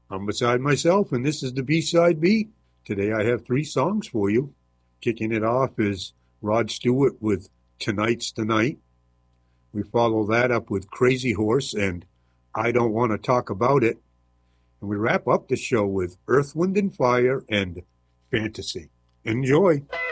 I'm beside myself, and this is the B-Side Beat. Today I have three songs for you. Kicking it off is Rod Stewart with Tonight's the Night. We follow that up with Crazy Horse and I Don't Want to Talk About It. And we wrap up the show with Earth, Wind, and Fire and Fantasy. Enjoy!